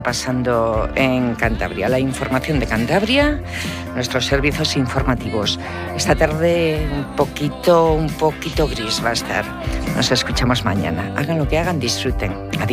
pasando en Cantabria. La información de Cantabria, nuestros servicios informativos. Esta tarde un poquito gris va a estar. Nos escuchamos mañana. Hagan lo que hagan, disfruten. Adiós.